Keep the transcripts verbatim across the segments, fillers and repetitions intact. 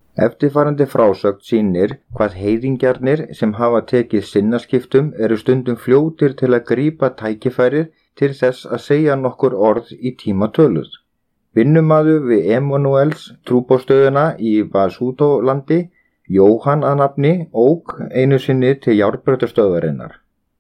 Eftirfarandi frásögn sýnir hvað heiðingjarnir sem hafa tekið sinnaskiptum eru stundum fljótir til að grípa tækifærið til þess að segja nokkur orð í tíma töluð. Vinnumaður við Emanuels trúboðsstöðina í Basútólandi, Jóhann að nafni, ók einu sinni til járnbrautastöðvarinnar.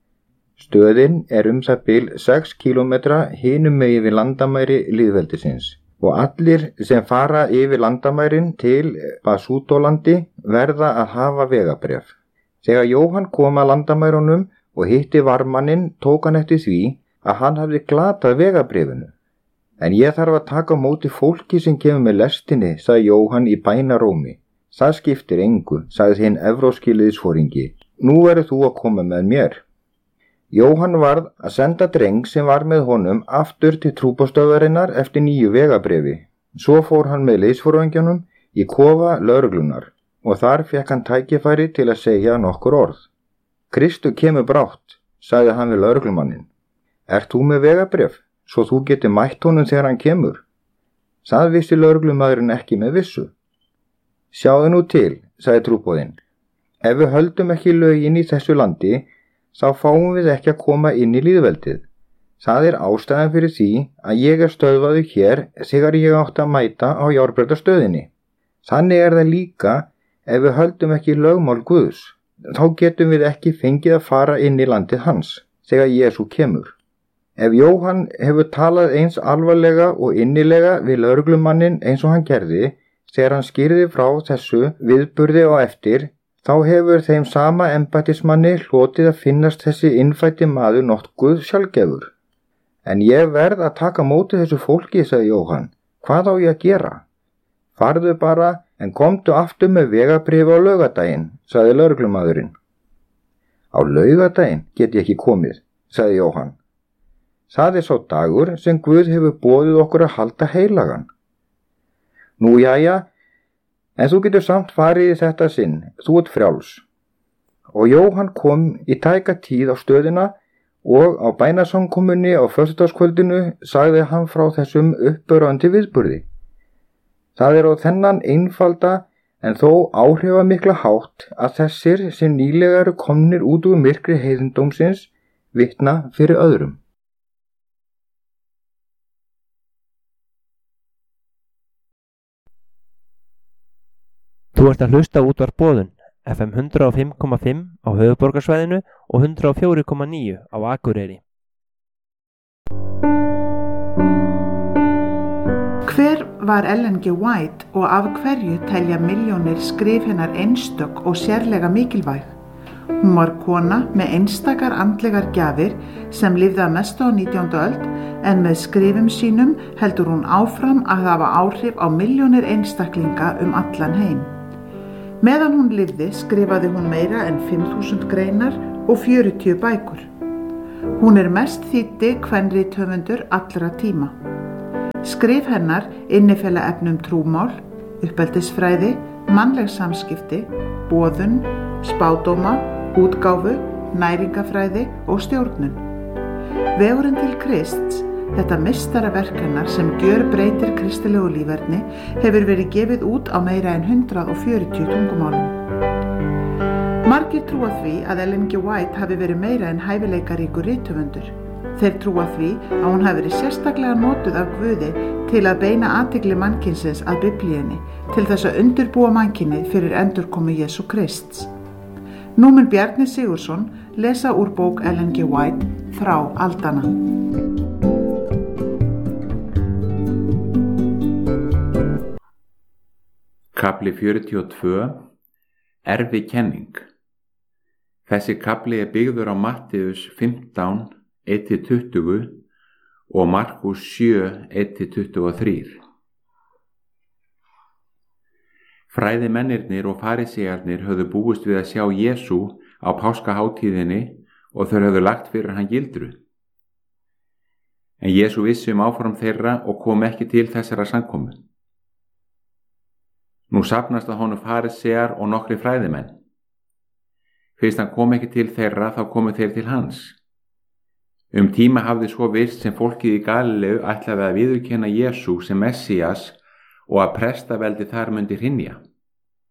Stöðin er um það bil sex kílómetra hinum megin við landamæri lýðveldisins og allir sem fara yfir landamærin til Basútólandi verða að hafa vegabréf. Þegar Jóhann kom að landamærunum og hitti varmanninn tók hann eftir því að hann hafði glatað vegabréfinu. En ég þarf að taka á móti fólki sem kemur með lestinni, sagði Jóhann í bænarómi. Það skiptir engu, sagði hinn evrópski liðsforingi. Nú verður þú að koma með mér. Jóhann varð að senda dreng sem var með honum aftur til trúboðsstöðvarinnar eftir nýju vegabréfi. Svo fór hann með liðsforingjanum í kofa lögreglunar og þar fekk hann tækifæri til að segja nokkur orð. Kristur kemur brátt, sagði hann við lögreglumanninn. Ert þú með vegabréf, svo þú getur mætt honum þegar hann kemur? Það vissi lögreglumaðurinn ekki með vissu. Sjáðu nú til, sagði trúboðinn. Ef við höldum ekki lögin í þessu landi, þá fáum við ekki að koma inn í lýðveldið. Það er ástæðan fyrir því að ég er stöðvaður hér þegar ég átti að mæta á járnbrautastöðinni. Þannig er það líka ef við höldum ekki lögmál Guðs. Þá getum við ekki fengið að fara inn í landið hans þegar Jesú kemur. Ef Jóhann hefur talað eins alvarlega og innilega við lögreglumannin eins og hann gerði þegar hann skýrði frá þessu viðburði á eftir, þá hefur þeim sama embættismanni hlotið að finnast þessi innfæddi maður nokkuð sjálfgefur. En ég verð að taka móti þessu fólki, sagði Jóhann. Hvað á ég að gera? Farðu bara, en komdu aftur með vegabréf á laugardaginn, sagði lögreglumaðurinn. Á laugardaginn get ég ekki komið, sagði Jóhann. Það er sá dagur sem Guð hefur boðið okkur að halda heilagan. Nú jæja, en þú getur samt farið í þetta sinn, þú ert frjáls. Og Jóhann kom í tæka tíð á stöðina og á bænasamkomunni á föstudagskvöldinu sagði hann frá þessum uppörvandi viðburði. Það er á þennan einfalda en þó áhrifamikla hátt að þessir sem nýlega eru komnir út úr myrkri heiðindómsins vitna fyrir öðrum. Þú ert að hlusta á útvarp Boðun, F M hundrað og fimm komma fimm á höfuðborgarsvæðinu og hundrað og fjögur komma níu á Akureyri. Hver var Ellen G. White og af hverju telja milljónir skrif hennar einstök og sérlega mikilvæg? Hún var kona með einstakar andlegar gjafir sem lifði að mestu á nítjándu öld en með skrifum sínum heldur hún áfram að hafa áhrif á milljónir einstaklinga um allan heim. Meðan hún lifði skrifaði hún meira en fimm þúsund greinar og fjörutíu bækur. Hún er mest þýddi kvenrithöfundur allra tíma. Skrif hennar innifela efnum trúmál, uppeldisfræði, mannleg samskipti, boðun, spádóma, útgáfu, næringafræði og stjórnun. Vegurinn til Krists, þetta meistaraverk hennar sem gjörbreytir kristilegu líferni, hefur verið gefið út á meira en hundrað og fjörutíu tungumálum. Margir trúa því að Ellen G. White hafi verið meira en hæfileikaríkur rithöfundur. Þeir trúa því að hún hafi verið sérstaklega notuð af Guði til að beina athygli mannkynsins að Biblíunni, til þess að undirbúa mannkynið fyrir endurkomu Jesú Krists. Nú mun Bjarni Sigurðsson lesa úr bók Ellen G. White Frá aldanna. Kafli fjörutíu og tvö. Erfi kenning. Þessi kafli er byggður á Mattheus fimmtán, eitt til tuttugu og Markus sjö, eitt til tuttugu og þrjú. Fræðimennirnir og farisíarnir höfðu búist við að sjá Jesú á páskahátíðinni og þau höfðu lagt fyrir hann gildru. En Jesú vissi um áform þeirra og kom ekki til þessara samkomu. Nú safnast að honum farisíar og nokkri fræðimenn. Fyrst hann kom ekki til þeirra, þá komu þeir til hans. Um tíma hafði svo virst sem fólkið í Galileu ætlaði að viðurkenna Jesú sem Messías og að prestaveldi þar mundi hrynja.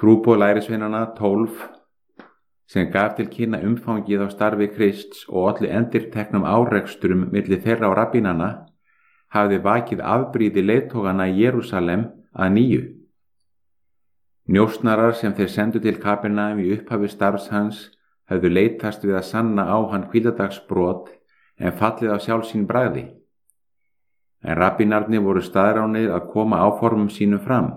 Trúboð lærisveinanna tólf, sem gaf til kynna umfangið á starfi Krists og olli endurteknum árekstrum milli þeirra og rabbínanna, hafði vakið afbrýði leiðtogana í Jerúsalem að nýju. Njósnarar sem þeir sendu til Kapernaum í upphafi starfs hans höfðu leitast við að sanna á hann hvíladagsbrot en fallið á sjálf sín bragði. En rabbínarnir voru staðránir að koma áformum sínum fram.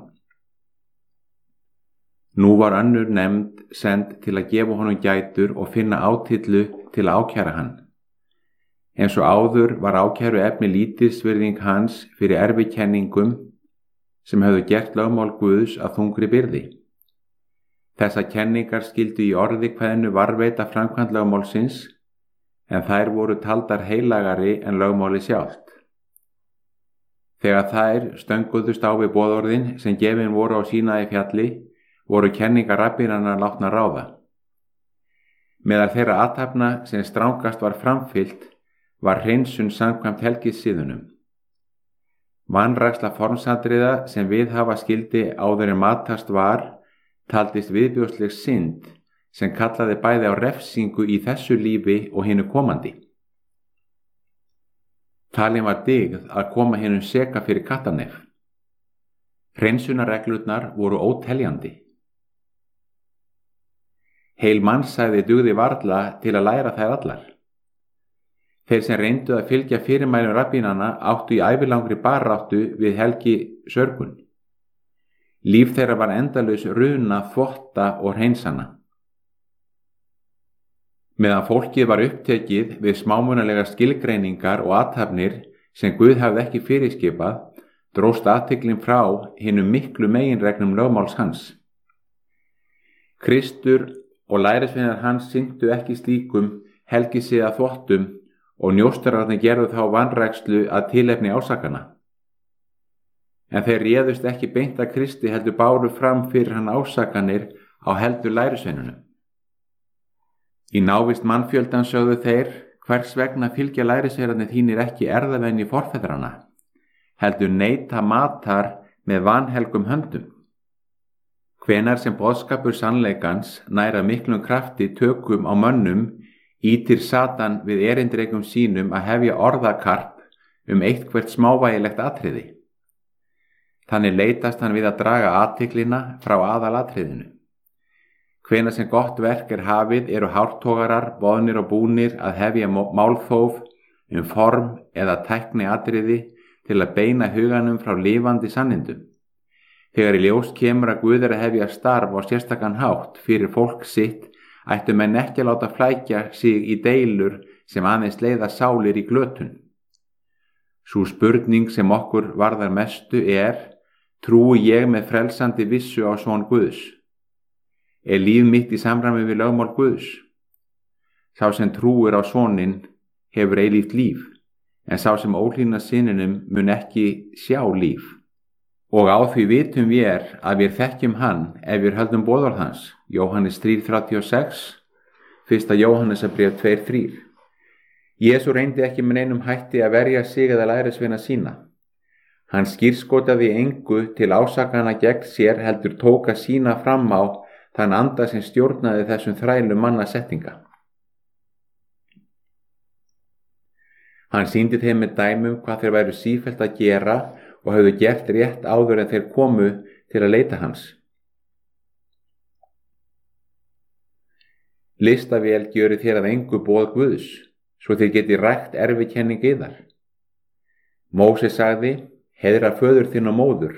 Nú var önnur nefnd send til að gefa honum gætur og finna átillu til að ákæra hann. Eins og áður var ákæru efni lítilsvirðing hans fyrir erfikenningum sem höfðu gert lögmál Guðs að þungri byrði. Þessar kenningar skyldu í orði kveðnu varðveita framkvæmd lögmálsins, en þær voru taldar heilagari en lögmáli sjálft. Þegar þær stönguðust á við boðorðin sem gefin voru á Sínaí fjalli, voru kenningar rabbínanna látnar ráða. Meðal þeirra athafna sem strangast var framfylgt var hreinsun samkvæmt helgissiðunum. Vanræksla formsatriða sem viðhafa skyldi áður en matast var, taldist viðbjóðsleg synd sem kallaði bæði á refsingu í þessu lífi og hinu komandi. Talin var dygð að koma hinum seka fyrir kattarnef. Hreinsunarreglurnar voru óteljandi. Heil mannsæði dugði varla til að læra þær allar. Þeir sem reyndu að fylgja fyrirmælum rabbínanna áttu í ævilangri baráttu við helgi sörgun. Líf þeirra var endalaus runa, þvotta og hreinsana. Meðan fólkið var upptekið við smámunalega skilgreiningar og athafnir sem Guð hafði ekki fyrirskipað, dróst athyglin frá hinum miklu meginreglum lögmáls hans. Kristur og lærisveinar hans sinntu ekki slíkum helgisiða þvottum og njóstararnir gerðu þá vanrækslu að tilefni ásakana. En þeir réðust ekki beint að Kristi heldur báru fram fyrir hann ásakanir á heldur lærisveinunum. Í návist mannfjöldan sögðu þeir: hvers vegna fylgja lærisveinarnir þínir ekki erfðavenju forfeðranna, heldur neita matar með vanhelgum höndum. Hvenær sem boðskapur sannleikans næra miklum krafti tökum á mönnum, ýtir Satan við erindrekum sínum að hefja orðakarp um eitthvert smávægilegt atriði. Þannig leitast hann við að draga athyglina frá aðalatriðinu. Hvenær sem gott verk er hafið eru hártogarar boðnir og búnir að hefja málþóf um form eða tækni atriði til að beina huganum frá lifandi sannindum. Þegar í ljós kemur að Guð er að hefja starf á sérstakann hátt fyrir fólk sitt, ættu menn ekki að láta flækja sig í deilur sem aðeins leiða sálir í glötun. Sú spurning sem okkur varðar mestu er: trúi ég með frelsandi vissu á son Guðs? Er líf mitt í samræmi við lögmál Guðs? Sá sem trúir á soninn hefur eilíft líf, en sá sem óhlýðnar syninum mun ekki sjá líf. Og á því vitum vér að við þekkjum hann ef við höldum boðorð hans. Jóhannes þrjú þrjátíu og sex, fyrsta Jóhannesarbréf tvö þrjú. Jesú reyndi ekki með neinum hætti að verja sig eða lærisveina sína. Hann skírskotaði engu til ásakana gegn sér heldur tók að sína fram á þann anda sem stjórnaði þessum þrælum manna settinga. Hann sýndi þeim með dæmum hvað þeir væru sífellt að gera og höfðu gert rétt áður en þeir komu til að leita hans. Listavél gjöri þér að engu boð Guðs, svo þér geti rækt erfikenning yðar. Móse sagði: heiðra föður þinn og móður.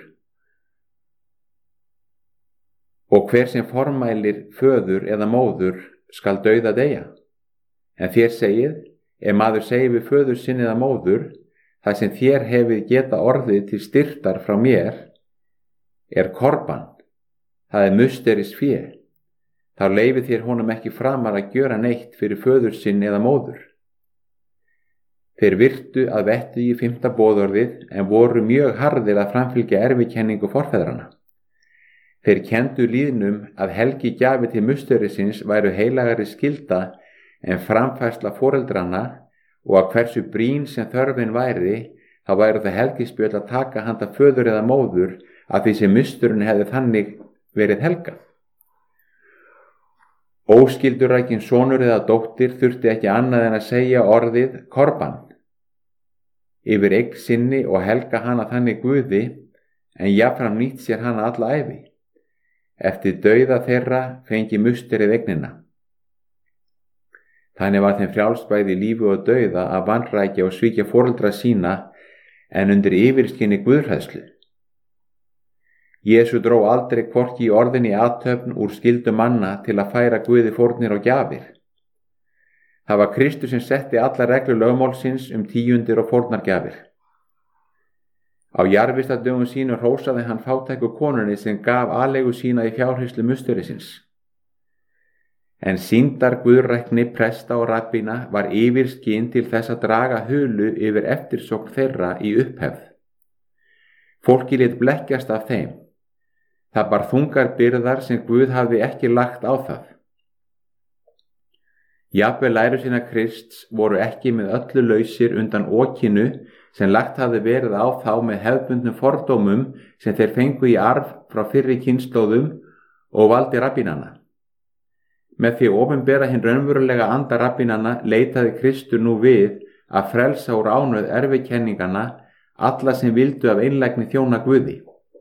Og hver sem formælir föður eða móður skal dauða deyja. En þér segið: ef maður segir við föður sinn eða móður: það sem þér hefið geta orðið til styrtar frá mér er korban, það er musteris fé, þá leyfið þér honum ekki framar að gjöra neitt fyrir föður sinn eða móður. Þeir virtu að vettu í fimmta boðorðið en voru mjög harðir að framfylgja erfikenningu forfeðrana. Þeir kenndu lýðnum að helgi gjafi til musterisins væru heilagari skylda en framfærsla foreldranna og að hversu brýn sem þörfin væri, þá væri það helgispjöld að taka handa föður eða móður að því sem musturinn hefði þannig verið helgað. Óskildurækin sonur eða dóttir þurfti ekki annað en að segja orðið korban yfir eign sinni og helga hana þannig Guði, en jafnfram nýtt sér hana alla ævi. Eftir dauða þeirra fengi musterið eignina. Þannig var þeim frjálst bæði í lífi og dauða að vanrækja og svíkja foreldra sína en undir yfirskyni guðhræðslu. Jesú dró aldrei hvorki í orðinni athöfn úr skyldu manna til að færa Guði fórnir og gjafir. Það var Kristur sem setti alla reglur lögmálsins um tíundir og fórnargjafir. Á jarðvistardögum sínum hrósaði hann fátæku konunni sem gaf aleigu sína í fjárhýslu musterisins. En sýndar guðrækni presta og rabbína var yfirskyn til þess að draga hulu yfir eftirsókn þeirra í upphefð. Fólki lét blekkjast af þeim. Það bar þungar byrðar sem Guð hafði ekki lagt á það. Jafnvel lærisveinar Krists voru ekki með öllu lausir undan okinu sem lagt hafði verið á þá með hefðbundnum fordómum sem þeir fengu í arf frá fyrri kynslóðum og valdi rabbínanna. Með því opinbera hinn raunverulega anda rabbínanna leitaði Kristur nú við að frelsa úr ánauð erfikenningana alla sem vildu af einlægni þjóna Guði.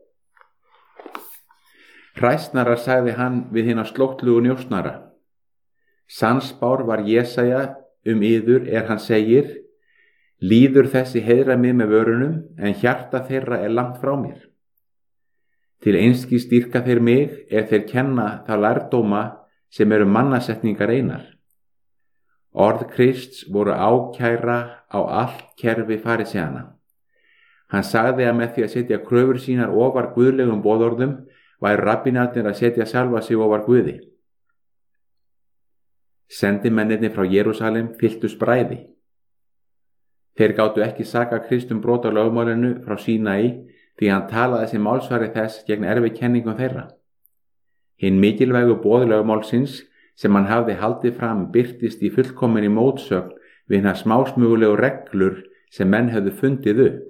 Hræsnara sagði hann við hina slóttlugu njósnara. Sannspár var Jesaja um yður er hann segir: líður þessi heiðra mig með vörunum, en hjarta þeirra er langt frá mér. Til einskis dýrka þeir mig er þeir kenna það lærdóma sem eru mannasetningar einar. Orð Krists voru ákæra á allt kerfi farisæana. Hann sagði að með því að setja kröfur sínar ofar guðlegum boðorðum væru rabbínarnir að setja sjálfa sig ofar Guði. Sendimennirnir frá Jerúsalem fylltust bræði. Þeir gátu ekki saka Kristum brot á lögmálinu frá Sínaí því hann talaði sem málsvari þess gegn erfikenningum þeirra. Hinn mikilvægu boð lögmálsins sem hann hafði haldið fram birtist í fullkominni mótsögn við hinar smásmugulegu reglur sem menn höfðu fundið upp.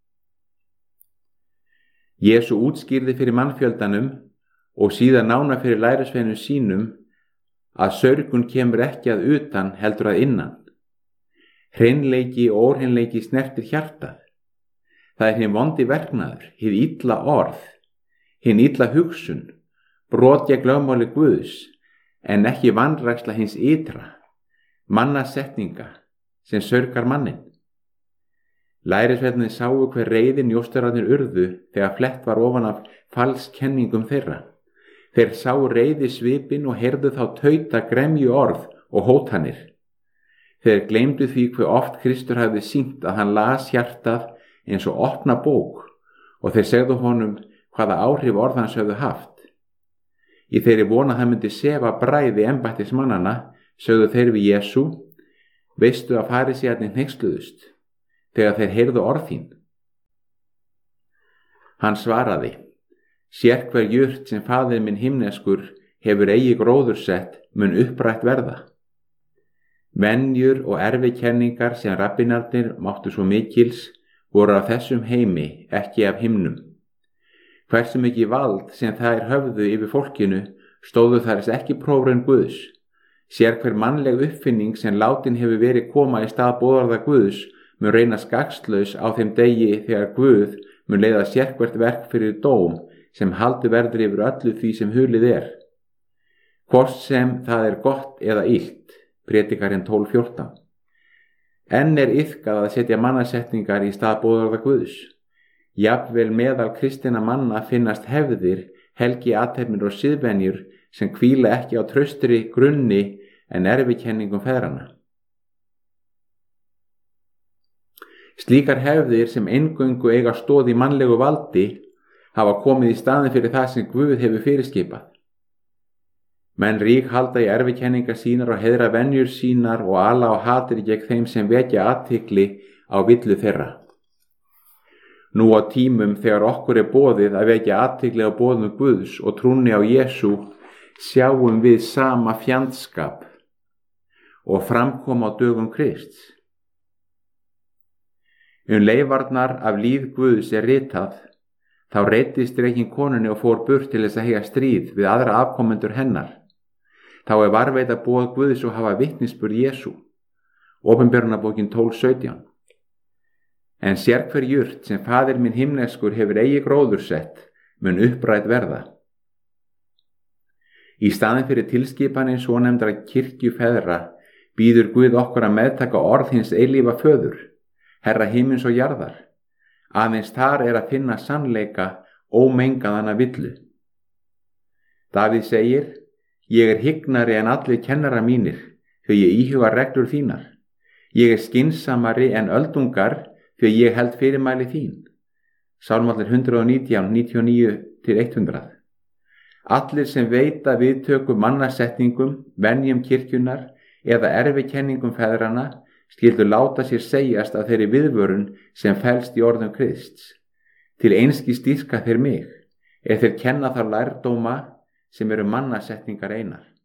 Jesú útskýrði fyrir mannfjöldanum og síðan nánar fyrir lærisveinum sínum að saurgun kemur ekki að utan heldur að innan. Hreinleiki og óhreinleiki snertir hjartað. Það er hinn vondi verknaður, hið illa orð, hinn illa hugsun, brot gegn lögmáli Guðs, en ekki vanræksla hins ytra, mannasetninga sem saurgar mannin. Lærisveinarnir sáu hver reiði njósnararnir urðu þegar flett var ofan af falskenningum þeirra. Þeir sáu reiði svipinn og heyrðu þá tauta gremju orð og hótanir. Þeir gleymdu því hve oft Kristur hafði sýnt að hann las hjartað eins og opna bók og þeir segðu honum hvaða áhrif orð hans höfðu haft. Í þeirri von að það myndi sefa bræði embættismannanna, sögðu þeir við Jesú: veistu að farisæarnir hneyksluðust þegar þeir heyrðu orð þín? Hann svaraði: sérhver jurt sem faðir minn himneskur hefur eigi gróður sett mun upprætt verða. Venjur og erfikenningar sem rabbínarnir máttu svo mikils voru af þessum heimi, ekki af himnum. Hversu mikið vald sem þær höfðu yfir fólkinu stóðu þær ekki prófraun Guðs. Sérhver mannleg uppfinning sem látin hefur verið koma í stað boðorða Guðs mun reynast gagnslaus á þeim degi þegar Guð mun leiða sérhvert verk fyrir dóm sem haldi verður yfir öllu því sem hulið er. Hvort sem það er gott eða illt, Predikarinn tólf fjórtán. Enn er iðkað að setja mannasetningar í stað boðorða Guðs. Jafnvel meðal kristinna manna finnast hefðir, helgi athefnir og siðvenjur sem hvíla ekki á traustri grunni en erfikenningum feðranna. Slíkar hefðir sem eingöngu eiga stoð í mannlegu valdi hafa komið í staðinn fyrir það sem Guð hefur fyrirskipað. Menn rík halda í erfikenningar sínar og heiðra venjur sínar og ala á hatir gegn þeim sem vekja athygli á villu þeirra. Nú á tímum þegar okkur er boðið að vekja athygli á boðum Guðs og trúnni á Jesú, sjáum við sama fjandskap og framkoma á dögum Krists. Um leifarnar af líð Guðs er ritað: þá reiddist drekinn konunni og fór burt til þess að heyja stríð við aðra afkomendur hennar. þá er varveita boð Guðs og hafa vitnisburð Jesú. Opinberunarbókin tólf sautján. En sérhver jurt sem faðir minn himneskur hefur eigi gróður sett, mun upprætt verða. Í staðin fyrir tilskipanin svonefndra kirkjufeðra býður Guð okkur að meðtaka orð hins eilífa föður, Herra himins og jarðar. Aðeins þar er að finna sannleika ómengaðana villu. Davíð segir: Ég er hygnari en allir kennara mínir, þegar ég íhuga reglur þínar. Ég er skynsamari en öldungar, þegar ég held fyrirmæli þín. Sálmallir hundrað og nítján, níutíu og níu til hundrað. Allir sem veita viðtöku mannasetningum, venjum kirkjunar eða erfikenningum feðrana skyldu láta sér segjast af þeirri viðvörun sem felst í orðum Krists. Til einskis dýrka þeir mig, ef þeir kenna þar lærdóma sem eru mannasetningar einar.